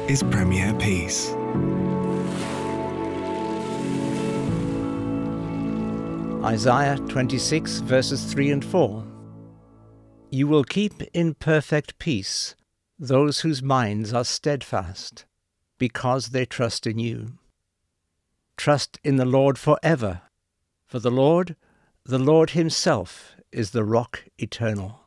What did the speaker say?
is Premier Peace. Isaiah 26 verses 3 and 4. You will keep in perfect peace those whose minds are steadfast, because they trust in you. Trust in the Lord forever, for the Lord himself is the rock eternal.